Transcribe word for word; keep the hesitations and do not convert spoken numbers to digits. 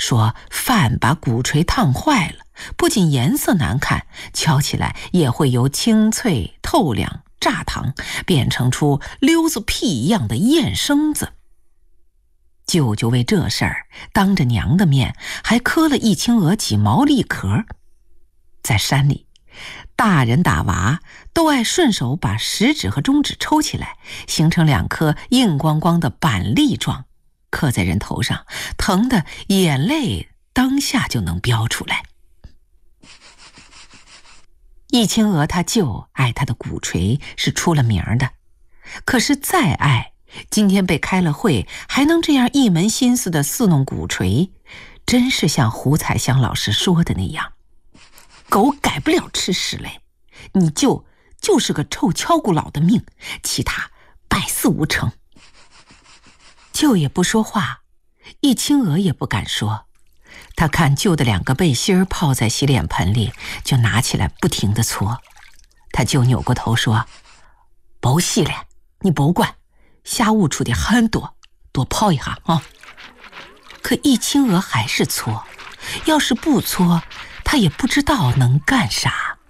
说饭把鼓槌烫坏了，不仅颜色难看，敲起来也会由清脆透亮炸糖变成出溜子屁一样的燕声子。舅舅为这事儿当着娘的面还磕了易青娥几毛栗壳。在山里，大人打娃都爱顺手把食指和中指抽起来，形成两颗硬光光的板栗状，刻在人头上，疼得眼泪当下就能飙出来。易青娥她舅爱她的鼓槌是出了名的，可是再爱，今天被开了会还能这样一门心思的伺弄鼓槌，真是像胡彩香老师说的那样，狗改不了吃屎嘞，你舅就是个臭敲鼓佬的命，其他百死无成。舅也不说话，易青娥也不敢说，他看舅的两个背心泡在洗脸盆里，就拿起来不停地搓。他舅扭过头说：别洗脸，你别管，下午出的很多，多泡一下啊。可易青娥还是搓，要是不搓，他也不知道能干啥。